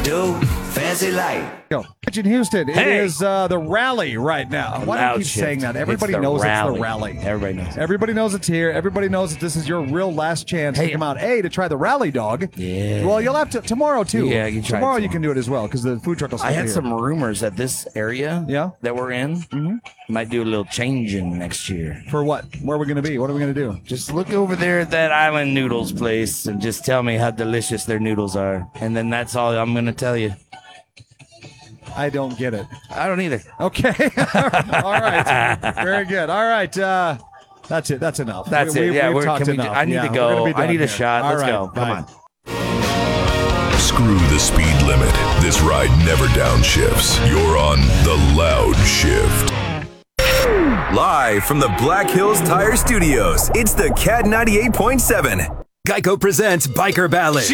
do? Fancy light. In Houston, it Hey. is the rally right now. Why do you keep saying that? Everybody knows it's the rally. Everybody knows. Everybody knows it's here. Everybody knows that this is your real last chance to come out. A, to try the rally dog. Yeah. Well, you'll have to tomorrow too. Yeah, you can try it tomorrow. You tomorrow. can do it as well because the food truck will. I had here. some rumors that this area that we're in might do a little changing next year. For what? Where are we going to be? What are we going to do? Just look over there at that Island Noodles place and just tell me how delicious their noodles are. And then that's all I'm going to tell you. I don't get it. I don't either. Okay. All right. Very good. All right. That's it. That's enough. That's it. Yeah, we've talked enough. I need to we're go. gonna be I done need a here. shot. All Let's right, go. Come bye. on. Screw the speed limit. This ride never downshifts. You're on the loud shift. Live from the Black Hills Tire Studios, it's the Cat 98.7. Geico presents Biker Ballad.